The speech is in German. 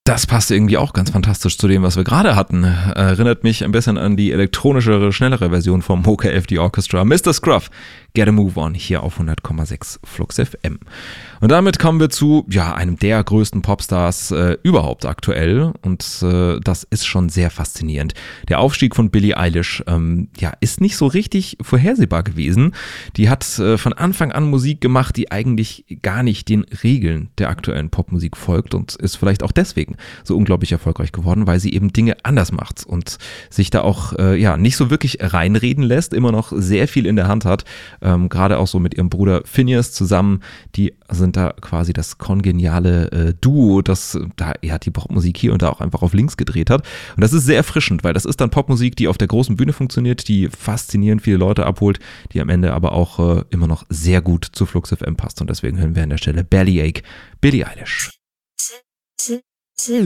Das passt irgendwie auch ganz fantastisch zu dem, was wir gerade hatten. Erinnert mich ein bisschen an die elektronischere, schnellere Version vom OKFD Orchestra. Mr. Scruff, Get a Move On, hier auf 100,6 Flux FM. Und damit kommen wir zu einem der größten Popstars überhaupt aktuell. Und das ist schon sehr faszinierend. Der Aufstieg von Billie Eilish ist nicht so richtig vorhersehbar gewesen. Die hat von Anfang an Musik gemacht, die eigentlich gar nicht den Regeln der aktuellen Popmusik folgt und ist vielleicht auch deswegen so unglaublich erfolgreich geworden, weil sie eben Dinge anders macht und sich da auch nicht so wirklich reinreden lässt, immer noch sehr viel in der Hand hat, gerade auch so mit ihrem Bruder Phineas zusammen, die sind da quasi das kongeniale Duo, das da die Popmusik hier und da auch einfach auf links gedreht hat. Und das ist sehr erfrischend, weil das ist dann Popmusik, die auf der großen Bühne funktioniert, die faszinierend viele Leute abholt, die am Ende aber auch immer noch sehr gut zu Flux FM passt. Und deswegen hören wir an der Stelle Bellyache, Billie Eilish.